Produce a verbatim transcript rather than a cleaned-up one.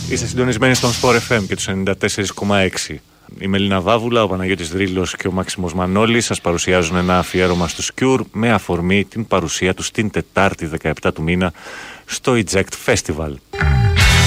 Είστε συντονισμένοι στον Sport εφ εμ και τους ενενήντα τέσσερα κόμμα έξι. Η Μελίνα Βάβουλα, ο Παναγιώτης Δρύλος και ο Μάξιμος Μανώλης σας παρουσιάζουν ένα αφιέρωμα στο Cure με αφορμή την παρουσία του την Τετάρτη δεκαεπτά του μήνα στο Eject Festival.